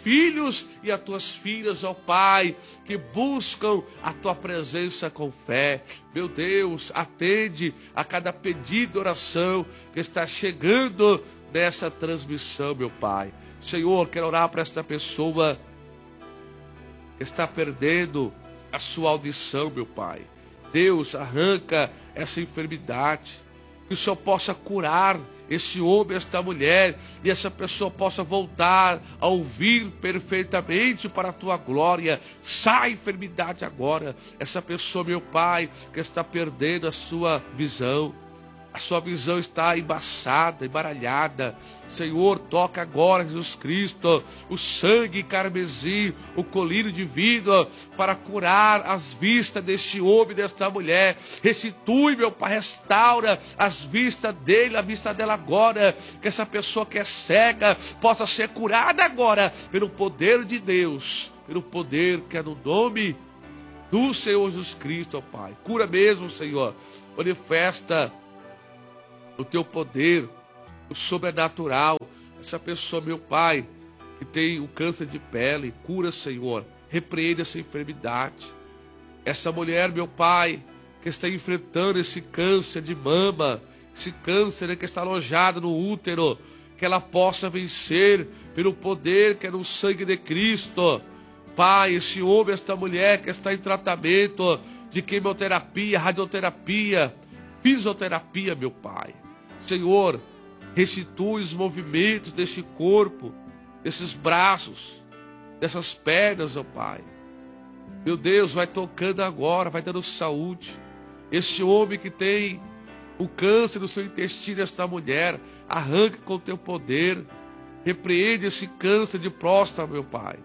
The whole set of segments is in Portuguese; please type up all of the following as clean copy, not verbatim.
filhos e as tuas filhas, ó Pai, que buscam a tua presença com fé. Meu Deus, atende a cada pedido de oração que está chegando nessa transmissão, meu Pai. Senhor, quero orar para esta pessoa que está perdendo a sua audição, meu Pai. Deus, arranca essa enfermidade, que o Senhor possa curar esse homem, esta mulher, e essa pessoa possa voltar a ouvir perfeitamente para a tua glória. Sai enfermidade agora. Essa pessoa, meu Pai, que está perdendo a sua visão está embaçada, embaralhada. Senhor, toca agora, Jesus Cristo, o sangue carmesim, o colírio divino, para curar as vistas deste homem, desta mulher. Restitui, meu Pai, restaura as vistas dele, a vista dela agora. Que essa pessoa que é cega possa ser curada agora, pelo poder de Deus, pelo poder que é no nome do Senhor Jesus Cristo, ó Pai. Cura mesmo, Senhor. Manifesta o teu poder, o sobrenatural. Essa pessoa, meu Pai, que tem o câncer de pele, cura, Senhor. Repreende essa enfermidade. Essa mulher, meu Pai, que está enfrentando esse câncer de mama, esse câncer que está alojado no útero, que ela possa vencer pelo poder que é no sangue de Cristo. Pai, esse homem, esta mulher que está em tratamento de quimioterapia, radioterapia, fisioterapia, meu Pai. Senhor, restitui os movimentos deste corpo, desses braços, dessas pernas, ó Pai. Meu Deus, vai tocando agora, vai dando saúde. Este homem que tem o câncer no seu intestino, esta mulher, arranca com o teu poder. Repreende esse câncer de próstata, meu Pai.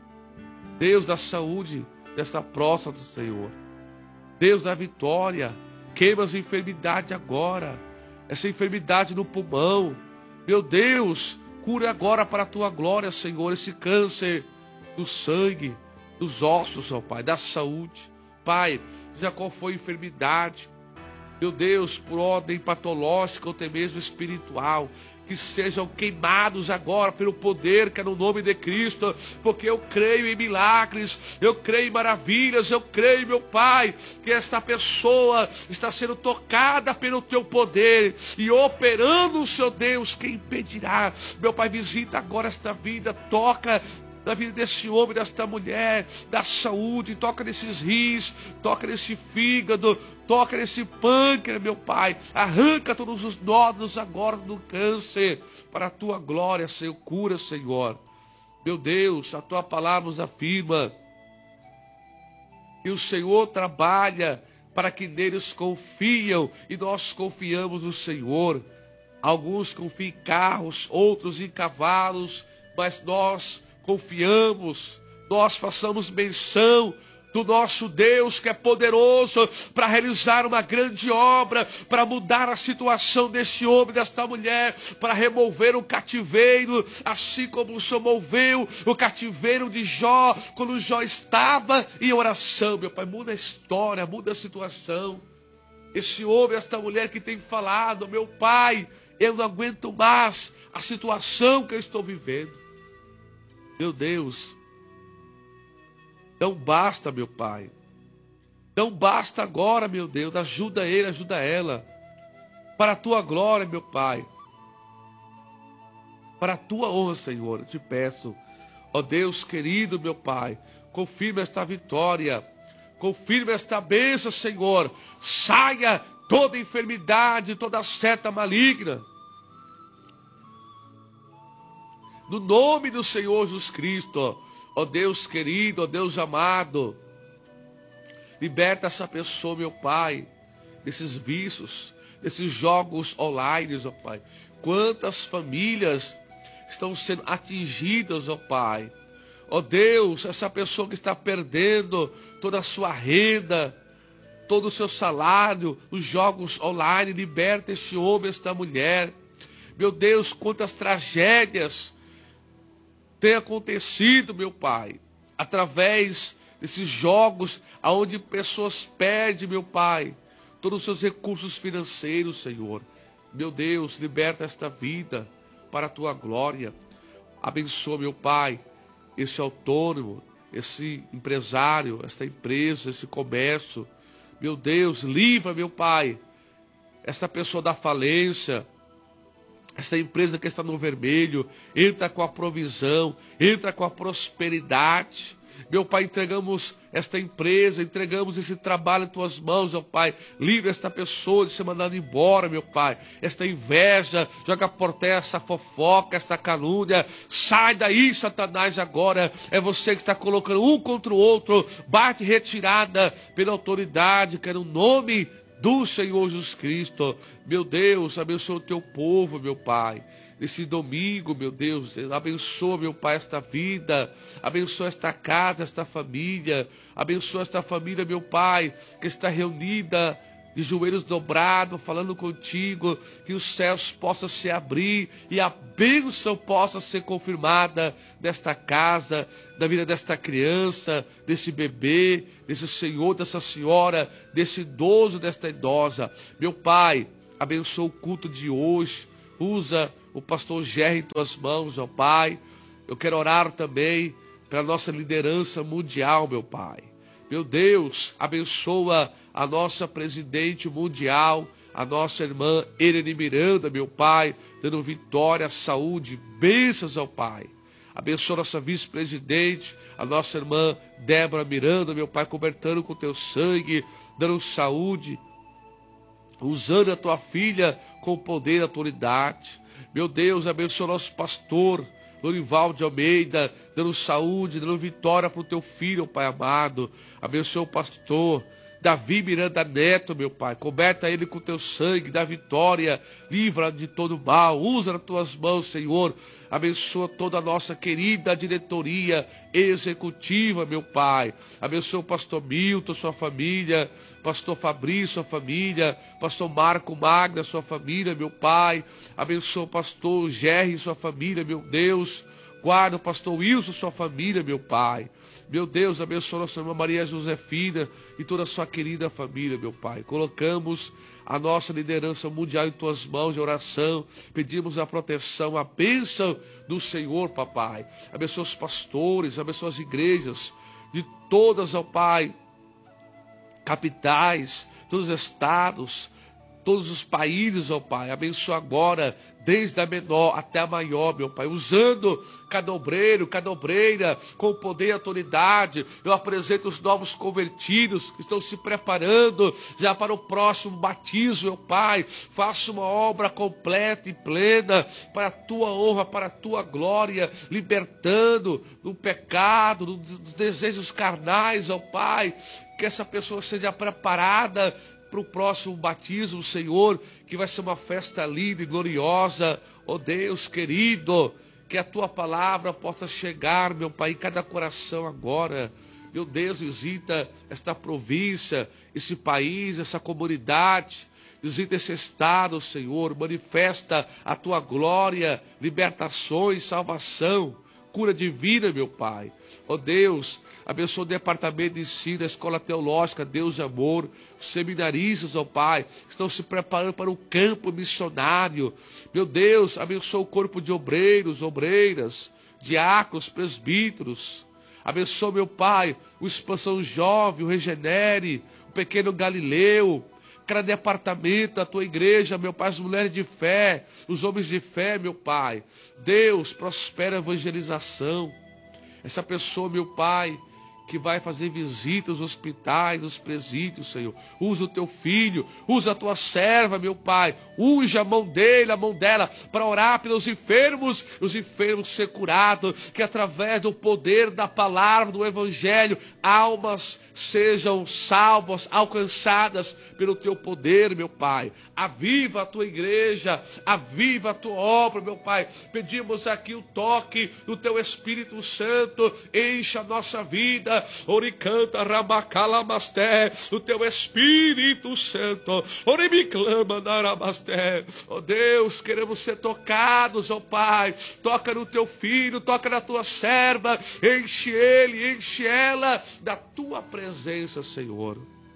Deus da saúde dessa próstata, Senhor. Deus da vitória. Queima as enfermidades agora. Essa enfermidade no pulmão. Meu Deus, cura agora para a tua glória, Senhor, esse câncer do sangue, dos ossos, ó Pai, da saúde. Pai, já qual foi a enfermidade, meu Deus, por ordem patológica ou até mesmo espiritual, que sejam queimados agora pelo poder que é no nome de Cristo, porque eu creio em milagres, eu creio em maravilhas, eu creio, meu Pai, que esta pessoa está sendo tocada pelo teu poder e operando, Senhor Deus, quem impedirá? Meu Pai, visita agora esta vida, toca na vida desse homem, desta mulher, da saúde, toca nesses rins, toca nesse fígado, toca nesse pâncreas, meu Pai, arranca todos os nódulos agora do câncer, para a tua glória, Senhor, cura, Senhor. Meu Deus, a tua palavra nos afirma que o Senhor trabalha para que neles confiam, e nós confiamos no Senhor. Alguns confiam em carros, outros em cavalos, mas nós confiamos, nós façamos menção do nosso Deus que é poderoso para realizar uma grande obra, para mudar a situação deste homem, desta mulher, para remover o cativeiro, assim como o Senhor moveu o cativeiro de Jó, quando Jó estava em oração. Meu Pai, muda a história, muda a situação. Esse homem, esta mulher que tem falado, meu Pai, eu não aguento mais a situação que eu estou vivendo. Meu Deus, não basta, meu Pai, não basta agora, meu Deus, ajuda ele, ajuda ela, para a tua glória, meu Pai, para a tua honra, Senhor, eu te peço, ó Deus querido, meu Pai, confirma esta vitória, confirma esta bênção, Senhor, saia toda enfermidade, toda seta maligna, no nome do Senhor Jesus Cristo, ó Deus querido, ó Deus amado, liberta essa pessoa, meu Pai, desses vícios, desses jogos online, ó Pai. Quantas famílias estão sendo atingidas, ó Pai. Ó Deus, essa pessoa que está perdendo toda a sua renda, todo o seu salário, os jogos online, liberta este homem, esta mulher. Meu Deus, quantas tragédias tem acontecido, meu Pai, através desses jogos, aonde pessoas perdem, meu Pai, todos os seus recursos financeiros, Senhor. Meu Deus, liberta esta vida para a tua glória. Abençoa, meu Pai, esse autônomo, esse empresário, essa empresa, esse comércio. Meu Deus, livra, meu Pai, essa pessoa da falência, essa empresa que está no vermelho. Entra com a provisão, entra com a prosperidade. Meu Pai, entregamos esta empresa, entregamos esse trabalho em tuas mãos, meu Pai. Livre esta pessoa de ser mandada embora, meu Pai. Esta inveja, joga por terra essa fofoca, esta calúnia. Sai daí, Satanás, agora. É você que está colocando um contra o outro. Bate retirada pela autoridade, que é no nome do Senhor Jesus Cristo. Meu Deus, abençoa o teu povo, meu Pai. Nesse domingo, meu Deus, abençoa, meu Pai, esta vida, abençoa esta casa, esta família, abençoa esta família, meu Pai, que está reunida de joelhos dobrados, falando contigo, que os céus possam se abrir e a bênção possa ser confirmada nesta casa, na vida desta criança, desse bebê, desse senhor, dessa senhora, desse idoso, desta idosa. Meu Pai, abençoa o culto de hoje, usa o pastor Gerry em tuas mãos, ó Pai. Eu quero orar também para nossa liderança mundial, meu Pai. Meu Deus, abençoa a nossa presidente mundial, a nossa irmã Irene Miranda, meu Pai, dando vitória, saúde, bênçãos ao Pai. Abençoa a nossa vice-presidente, a nossa irmã Débora Miranda, meu Pai, cobertando com teu sangue, dando saúde, usando a tua filha com poder e autoridade. Meu Deus, abençoa o nosso pastor Lorival de Almeida, dando saúde, dando vitória para o teu filho, Pai amado. Abençoa o pastor Davi Miranda Neto, meu Pai. Coberta ele com teu sangue, dá vitória, livra de todo mal. Usa nas tuas mãos, Senhor. Abençoa toda a nossa querida diretoria executiva, meu Pai. Abençoa o pastor Milton, sua família, pastor Fabrício, sua família, pastor Marco Magna, sua família, meu Pai. Abençoa o pastor Gerry, sua família, meu Deus. Guarda o pastor Wilson, sua família, meu Pai. Meu Deus, abençoa nossa irmã Maria Josefina e toda a sua querida família, meu Pai. Colocamos a nossa liderança mundial em tuas mãos de oração. Pedimos a proteção, a bênção do Senhor, papai. Abençoa os pastores, abençoa as igrejas de todas, ó Pai, capitais, todos os estados, todos os países, ó Pai. Abençoa agora, desde a menor até a maior, meu Pai, usando cada obreiro, cada obreira, com poder e autoridade. Eu apresento os novos convertidos que estão se preparando já para o próximo batismo, meu Pai. Faça uma obra completa e plena para a tua honra, para a tua glória, libertando do pecado, dos desejos carnais, ó Pai. Que essa pessoa seja preparada para o próximo batismo, Senhor, que vai ser uma festa linda e gloriosa. Oh Deus querido, que a tua palavra possa chegar, meu Pai, em cada coração agora. Meu Deus, visita esta província, esse país, essa comunidade, visita esse estado, Senhor, manifesta a tua glória, libertações, salvação, cura divina, meu Pai. Ó Deus, abençoa o departamento de ensino, a escola teológica, Deus de amor, os seminaristas, ó Pai, que estão se preparando para o campo missionário. Meu Deus, abençoa o corpo de obreiros, obreiras, diáconos, presbíteros. Abençoa, meu Pai, o Expansão Jovem, o Regenere, o Pequeno Galileu, cada departamento da tua igreja, meu Pai, as mulheres de fé, os homens de fé, meu Pai. Deus, prospera a evangelização. Essa pessoa, meu Pai, que vai fazer visitas aos hospitais, aos presídios, Senhor. Usa o teu filho, usa a tua serva, meu Pai. Unge a mão dele, a mão dela, para orar pelos enfermos, os enfermos ser curados. Que através do poder da palavra, do evangelho, almas sejam salvas, alcançadas pelo teu poder, meu Pai. Aviva a tua igreja, aviva a tua obra, meu Pai. Pedimos aqui o toque do teu Espírito Santo, encha a nossa vida. Oricanta Rabacalamasté, o teu Espírito Santo, Oribiclama Narabasté. Oh Deus, queremos ser tocados, ó Pai. Toca no teu filho, toca na tua serva, enche ele, enche ela da tua presença, Senhor.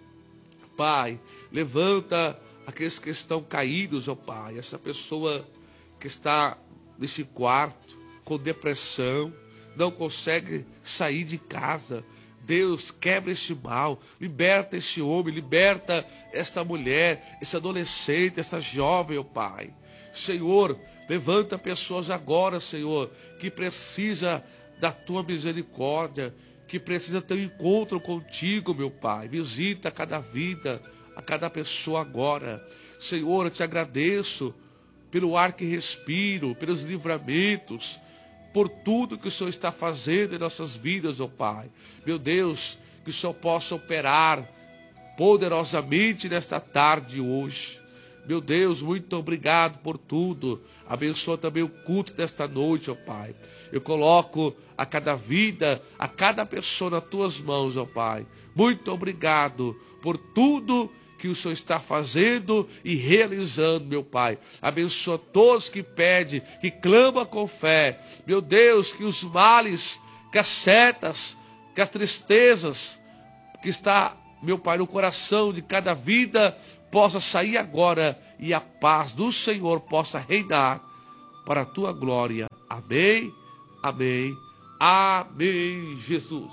Pai, levanta aqueles que estão caídos, ó Pai. Essa pessoa que está nesse quarto com depressão, não consegue sair de casa. Deus, quebra este mal, liberta este homem, liberta esta mulher, esse adolescente, essa jovem, ó Pai. Senhor, levanta pessoas agora, Senhor, que precisa da tua misericórdia, que precisa ter um encontro contigo, meu Pai. Visita cada vida, a cada pessoa agora. Senhor, eu te agradeço pelo ar que respiro, pelos livramentos, por tudo que o Senhor está fazendo em nossas vidas, ó Pai. Meu Deus, que o Senhor possa operar poderosamente nesta tarde hoje. Meu Deus, muito obrigado por tudo. Abençoa também o culto desta noite, ó Pai. Eu coloco a cada vida, a cada pessoa nas tuas mãos, ó Pai. Muito obrigado por tudo que o Senhor está fazendo e realizando, meu Pai. Abençoa todos que pedem, que clamam com fé. Meu Deus, que os males, que as setas, que as tristezas que está, meu Pai, no coração de cada vida possa sair agora e a paz do Senhor possa reinar para a tua glória. Amém, amém, amém, Jesus.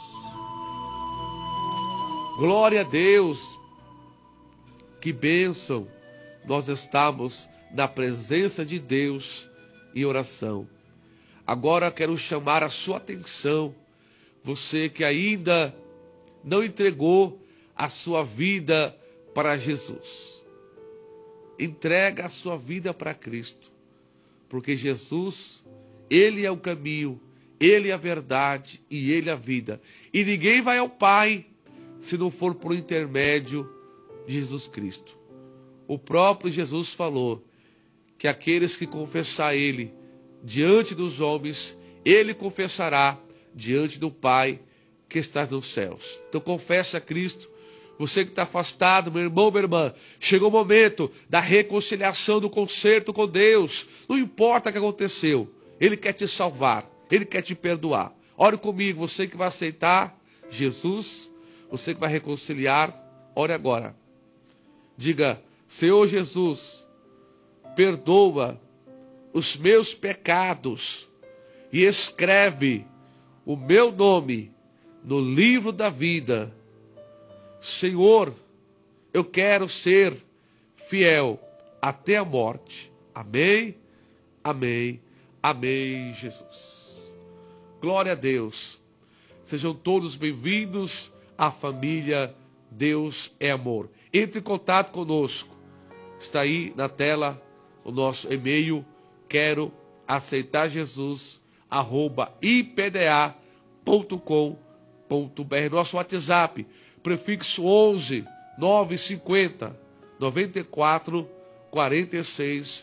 Glória a Deus. Que bênção nós estamos na presença de Deus em oração. Agora quero chamar a sua atenção, você que ainda não entregou a sua vida para Jesus. Entrega a sua vida para Cristo, porque Jesus, Ele é o caminho, Ele é a verdade e Ele é a vida. E ninguém vai ao Pai se não for por intermédio de Jesus Cristo. O próprio Jesus falou que aqueles que confessar Ele diante dos homens, Ele confessará diante do Pai que está nos céus. Então confessa a Cristo. Você que está afastado, meu irmão, minha irmã, chegou o momento da reconciliação, do conserto com Deus. Não importa o que aconteceu, Ele quer te salvar, Ele quer te perdoar. Ore comigo, você que vai aceitar Jesus, você que vai reconciliar, ore agora. Diga: Senhor Jesus, perdoa os meus pecados e escreve o meu nome no livro da vida. Senhor, eu quero ser fiel até a morte. Amém, amém, amém, Jesus. Glória a Deus. Sejam todos bem-vindos à família Deus é Amor. Entre em contato conosco. Está aí na tela o nosso e-mail, quero aceitar Jesus, @ipda.com.br. Nosso WhatsApp, prefixo 11 950 94 46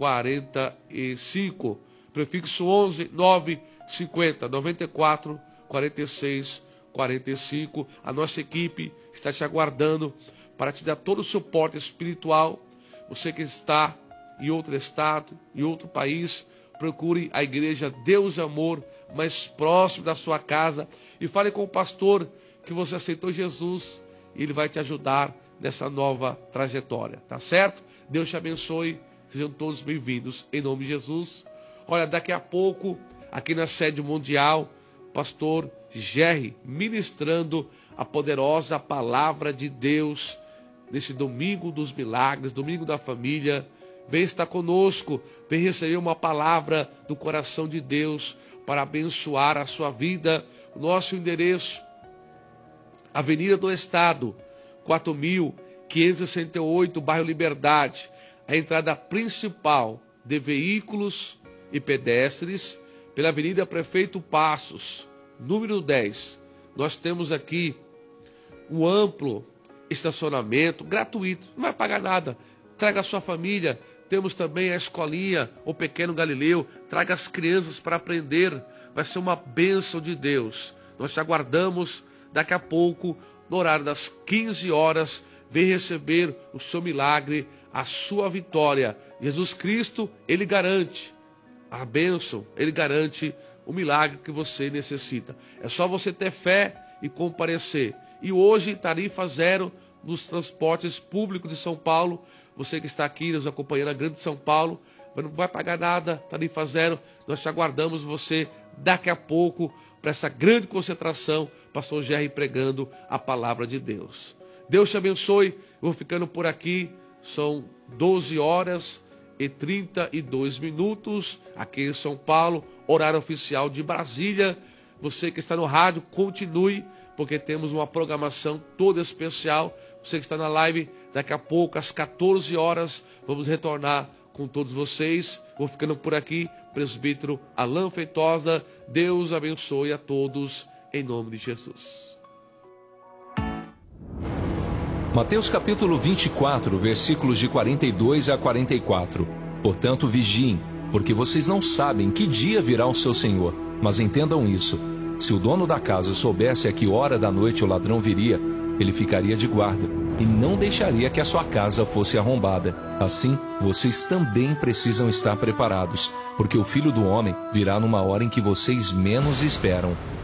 45. Prefixo 11 950 94 46 45. A nossa equipe está te aguardando para te dar todo o suporte espiritual. Você que está em outro estado, em outro país, procure a igreja Deus Amor mais próximo da sua casa e fale com o pastor que você aceitou Jesus e ele vai te ajudar nessa nova trajetória, tá certo? Deus te abençoe, sejam todos bem-vindos em nome de Jesus. Olha, daqui a pouco, aqui na sede mundial, pastor Jerry ministrando a poderosa palavra de Deus nesse domingo dos milagres, domingo da família. Vem estar conosco, vem receber uma palavra do coração de Deus para abençoar a sua vida. O nosso endereço, Avenida do Estado, 4.568, bairro Liberdade. A entrada principal de veículos e pedestres pela Avenida Prefeito Passos, número 10. Nós temos aqui um amplo estacionamento gratuito, não vai pagar nada. Traga a sua família. Temos também a escolinha, o Pequeno Galileu. Traga as crianças para aprender. Vai ser uma bênção de Deus. Nós te aguardamos daqui a pouco, no horário das 15 horas. Vem receber o seu milagre, a sua vitória. Jesus Cristo, Ele garante a bênção, Ele garante o milagre que você necessita. É só você ter fé e comparecer. E hoje, tarifa zero nos transportes públicos de São Paulo. Você que está aqui nos acompanhando, a Grande São Paulo, mas não vai pagar nada, tarifa zero. Nós te aguardamos você daqui a pouco para essa grande concentração, pastor Gerry pregando a palavra de Deus. Deus te abençoe. Eu vou ficando por aqui. São 12 horas e 32 minutos aqui em São Paulo, horário oficial de Brasília. Você que está no rádio, continue, porque temos uma programação toda especial. Você que está na live, daqui a pouco, às 14 horas, vamos retornar com todos vocês. Vou ficando por aqui, presbítero Alain Feitosa. Deus abençoe a todos, em nome de Jesus. Mateus capítulo 24, versículos de 42 a 44. Portanto, vigiem, porque vocês não sabem que dia virá o seu Senhor. Mas entendam isso: se o dono da casa soubesse a que hora da noite o ladrão viria, ele ficaria de guarda e não deixaria que a sua casa fosse arrombada. Assim, vocês também precisam estar preparados, porque o Filho do Homem virá numa hora em que vocês menos esperam.